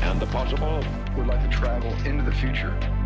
and the possible. Would like to travel into the future.